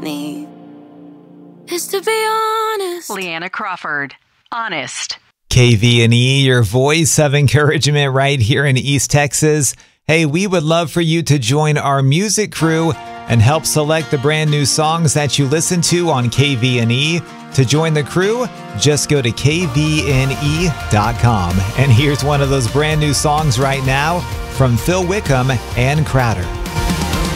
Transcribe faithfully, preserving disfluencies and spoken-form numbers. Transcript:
need is to be honest. Leanna Crawford, Honest. K V and E, your voice of encouragement right here in East Texas. Hey, we would love for you to join our music crew and help select the brand new songs that you listen to on K V and E. To join the crew, just go to K V N E dot com. And here's one of those brand new songs right now from Phil Wickham and Crowder.